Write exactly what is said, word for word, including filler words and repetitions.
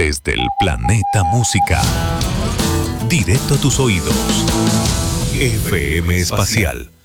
Desde el planeta música, directo a tus oídos. F M Espacial.